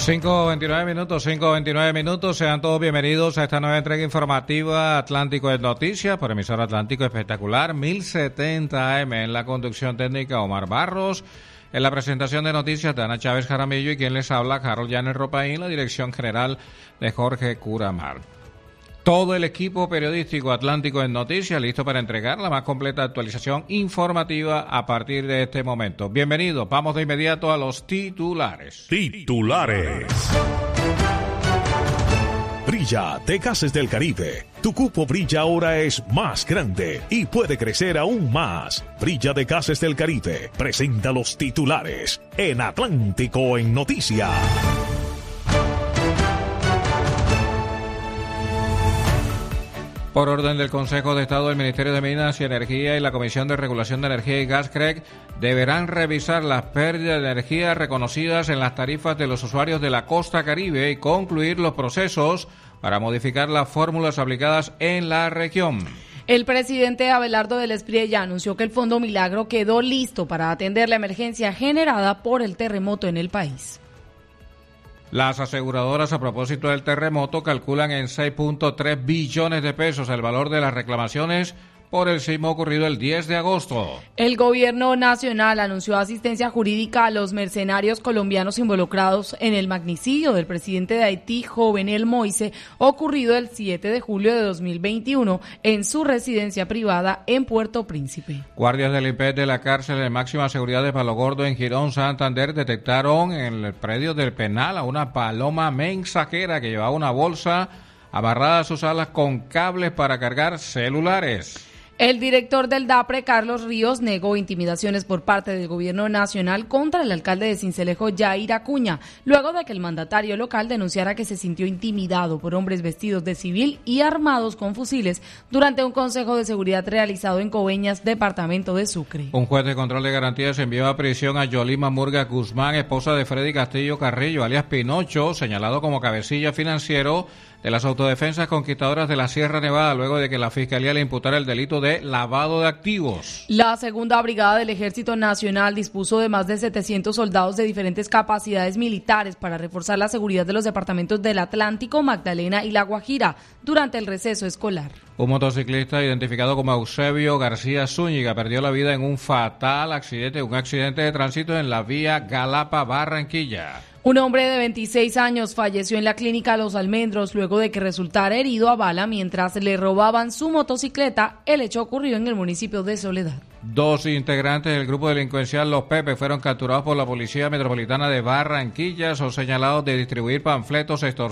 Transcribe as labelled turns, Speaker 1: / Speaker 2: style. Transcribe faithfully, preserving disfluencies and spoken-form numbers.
Speaker 1: cinco veintinueve minutos, cinco veintinueve minutos, sean todos bienvenidos a esta nueva entrega informativa Atlántico de Noticias por emisora Atlántico Espectacular, mil setenta A M en la conducción técnica Omar Barros, en la presentación de noticias de Ana Chávez Jaramillo y quien les habla, Harold Llanes Ropaín, la dirección general de Jorge Curamar. Todo el equipo periodístico Atlántico en Noticias listo para entregar la más completa actualización informativa a partir de este momento. Bienvenidos, vamos de inmediato a los titulares.
Speaker 2: Titulares. Brilla Tecases del Caribe. Tu cupo Brilla ahora es más grande y puede crecer aún más. Brilla Tecases del Caribe presenta los titulares en Atlántico en Noticias.
Speaker 1: Por orden del Consejo de Estado, el Ministerio de Minas y Energía y la Comisión de Regulación de Energía y Gas, C R E G, deberán revisar las pérdidas de energía reconocidas en las tarifas de los usuarios de la costa caribe y concluir los procesos para modificar las fórmulas aplicadas en la región.
Speaker 3: El presidente Abelardo del Espriella anunció que el Fondo Milagro quedó listo para atender la emergencia generada por el terremoto en el país.
Speaker 1: Las aseguradoras, a propósito del terremoto, calculan en seis punto tres billones de pesos el valor de las reclamaciones por el sismo ocurrido el diez de agosto.
Speaker 3: El gobierno nacional anunció asistencia jurídica a los mercenarios colombianos involucrados en el magnicidio del presidente de Haití, Jovenel Moise, ocurrido el siete de julio de dos mil veintiuno en su residencia privada en Puerto Príncipe.
Speaker 1: Guardias del I P E D de la cárcel de máxima seguridad de Palo Gordo en Girón, Santander, detectaron en el predio del penal a una paloma mensajera que llevaba una bolsa amarrada a sus alas con cables para cargar celulares.
Speaker 3: El director del DAPRE, Carlos Ríos, negó intimidaciones por parte del gobierno nacional contra el alcalde de Sincelejo, Yair Acuña, luego de que el mandatario local denunciara que se sintió intimidado por hombres vestidos de civil y armados con fusiles durante un consejo de seguridad realizado en Coveñas, departamento de Sucre.
Speaker 1: Un juez de control de garantías envió a prisión a Yolima Murga Guzmán, esposa de Freddy Castillo Carrillo, alias Pinocho, señalado como cabecilla financiero de las autodefensas conquistadoras de la Sierra Nevada, luego de que la Fiscalía le imputara el delito de lavado de activos.
Speaker 3: La segunda brigada del Ejército Nacional dispuso de más de setecientos soldados de diferentes capacidades militares para reforzar la seguridad de los departamentos del Atlántico, Magdalena y La Guajira durante el receso escolar.
Speaker 1: Un motociclista identificado como Eusebio García Zúñiga perdió la vida en un fatal accidente, un accidente de tránsito en la vía Galapa-Barranquilla.
Speaker 3: Un hombre de veintiséis años falleció en la clínica Los Almendros luego de que resultara herido a bala mientras le robaban su motocicleta. El hecho ocurrió en el municipio de Soledad.
Speaker 1: Dos integrantes del grupo delincuencial Los Pepe fueron capturados por la Policía Metropolitana de Barranquilla. Son señalados de distribuir panfletos extorsivos